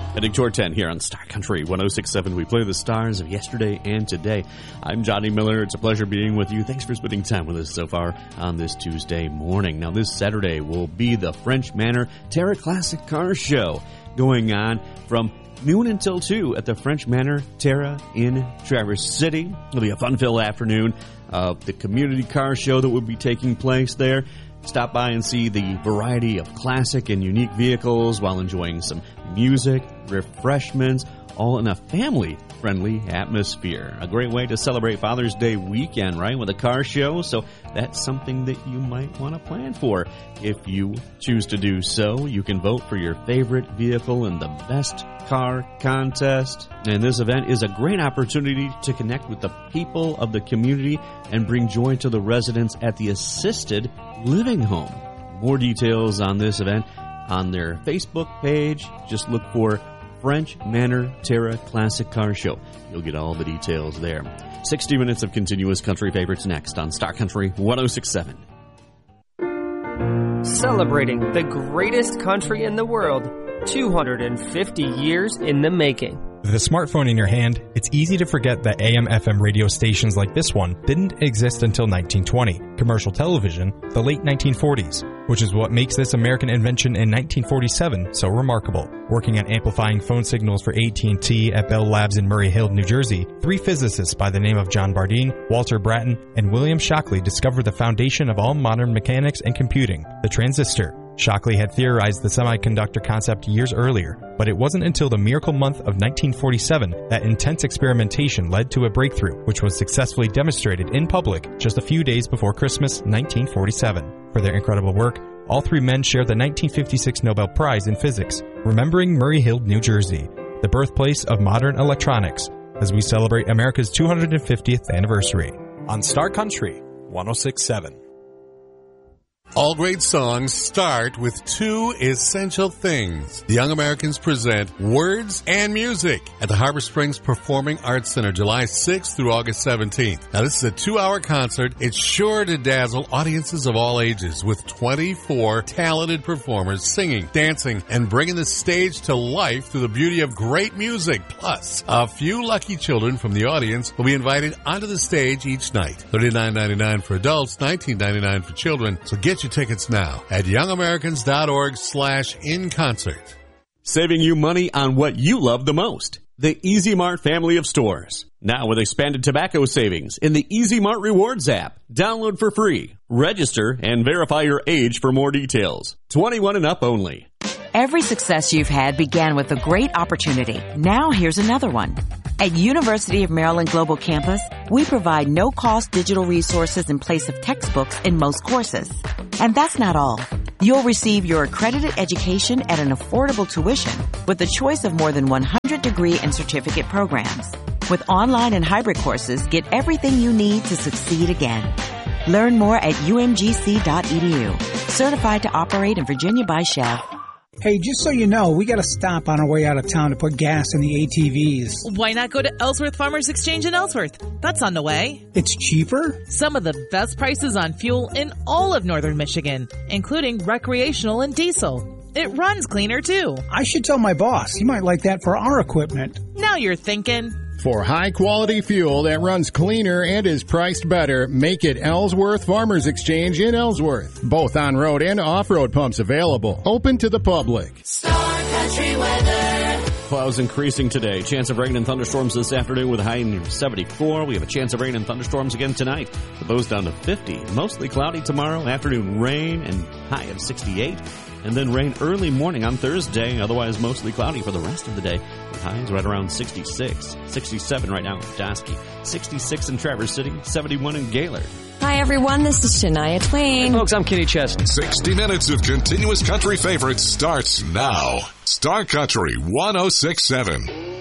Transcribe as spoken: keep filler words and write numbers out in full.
Heading toward ten here on Star Country one oh six point seven. We play the stars of yesterday and today. I'm Johnny Miller. It's a pleasure being with you. Thanks for spending time with us so far on this Tuesday morning. Now, this Saturday will be the French Manor Terra Classic Car Show going on from noon until two at the French Manor Terra in Traverse City. It'll be a fun-filled afternoon of the community car show that will be taking place there. Stop by and see the variety of classic and unique vehicles while enjoying some music, refreshments, all in a family-friendly atmosphere. A great way to celebrate Father's Day weekend, right, with a car show. So that's something that you might want to plan for. If you choose to do so, you can vote for your favorite vehicle in the best car contest. And this event is a great opportunity to connect with the people of the community and bring joy to the residents at the assisted living home. More details on this event on their Facebook page. Just look for French Manor Terra Classic Car Show. You'll get all the details there. sixty minutes of continuous country favorites next on Star Country one oh six point seven. Celebrating the greatest country in the world, two hundred fifty years in the making. With a smartphone in your hand, it's easy to forget that A M F M radio stations like this one didn't exist until nineteen twenty. Commercial television, the late nineteen forties, which is what makes this American invention in nineteen forty-seven so remarkable. Working on amplifying phone signals for A T and T at Bell Labs in Murray Hill, New Jersey, three physicists by the name of John Bardeen, Walter Brattain, and William Shockley discovered the foundation of all modern mechanics and computing, the transistor. Shockley had theorized the semiconductor concept years earlier, but it wasn't until the miracle month of nineteen forty-seven that intense experimentation led to a breakthrough, which was successfully demonstrated in public just a few days before Christmas nineteen forty-seven. For their incredible work, all three men share the nineteen fifty-six Nobel Prize in Physics, remembering Murray Hill, New Jersey, the birthplace of modern electronics, as we celebrate America's two hundred fiftieth anniversary. On Star Country one oh six point seven. All great songs start with two essential things. The Young Americans present Words and Music at the Harbor Springs Performing Arts Center, July sixth through August seventeenth. Now, this is a two-hour concert. It's sure to dazzle audiences of all ages with twenty-four talented performers singing, dancing, and bringing the stage to life through the beauty of great music. Plus, a few lucky children from the audience will be invited onto the stage each night. thirty-nine ninety-nine for adults, nineteen ninety-nine for children. So get your tickets now at youngamericans.org slash in concert. Saving you money on what you love the most. The Easy Mart family of stores. Now with expanded tobacco savings in the Easy Mart Rewards app. Download for free. Register and verify your age for more details. twenty-one and up only. Every success you've had began with a great opportunity. Now here's another one. At University of Maryland Global Campus, we provide no-cost digital resources in place of textbooks in most courses. And that's not all. You'll receive your accredited education at an affordable tuition with a choice of more than one hundred degree and certificate programs. With online and hybrid courses, get everything you need to succeed again. Learn more at u m g c dot e d u. Certified to operate in Virginia by Shell. Hey, just so you know, we got to stop on our way out of town to put gas in the A T Vs. Why not go to Ellsworth Farmers Exchange in Ellsworth? That's on the way. It's cheaper? Some of the best prices on fuel in all of northern Michigan, including recreational and diesel. It runs cleaner, too. I should tell my boss. He might like that for our equipment. Now you're thinking. For high-quality fuel that runs cleaner and is priced better, make it Ellsworth Farmers Exchange in Ellsworth. Both on-road and off-road pumps available. Open to the public. Star Country weather. Clouds increasing today. Chance of rain and thunderstorms this afternoon with a high near seventy-four. We have a chance of rain and thunderstorms again tonight. The lows down to fifty. Mostly cloudy tomorrow. Afternoon rain and high of sixty-eight. And then rain early morning on Thursday. Otherwise mostly cloudy for the rest of the day. With highs right around sixty-six. sixty-seven right now in Petoskey. sixty-six in Traverse City. seventy-one in Gaylord. Hi, everyone. This is Shania Twain. Hey, folks, I'm Kenny Chesney. sixty minutes of continuous country favorites starts now. Star Country one oh six point seven.